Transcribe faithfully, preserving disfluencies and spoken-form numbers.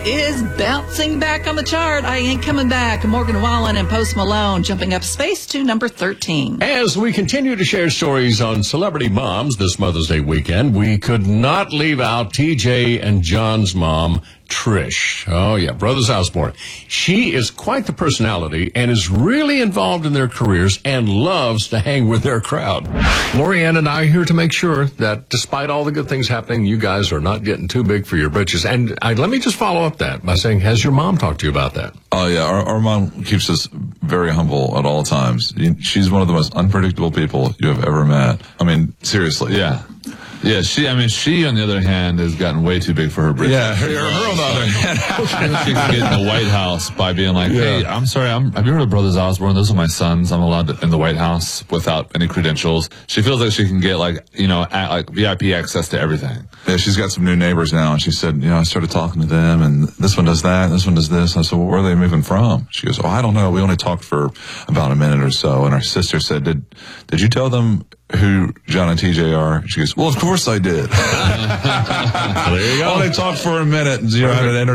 is bouncing back on the chart. I Ain't Coming Back. Morgan Wallen and Post Malone jumping up space to number thirteen. As we continue to share stories on celebrity moms this Mother's Day weekend, we could not leave out T J and John's mom, Trish. Oh, yeah, Brothers Osborne. She is quite the personality and is really involved in their careers and loves to hang with their crowd. Lorianne and I are here to make sure that despite all the good things happening, you guys are not getting too big for your britches. And I, let me just follow up that by saying, has your mom talked to you about that? Oh, yeah. Our, our mom keeps us very humble at all times. She's one of the most unpredictable people you have ever met. I mean, seriously. Yeah. Yeah, she, I mean, she, on the other hand, has gotten way too big for her britches. Yeah, her, her on the other hand. She can get in the White House by being like, hey, I'm sorry, I'm, have you heard of Brothers Osborne? Those are my sons. I'm allowed to, in the White House without any credentials. She feels like she can get, like, you know, a, like V I P access to everything. Yeah, she's got some new neighbors now, and she said, you know, I started talking to them, and this one does that, and this one does this. I said, well, where are they moving from? She goes, oh, I don't know. We only talked for about a minute or so. And our sister said, did, did you tell them who John and T J are? She goes, well, of course I did. There you go. Only talked for a minute, and you know, had an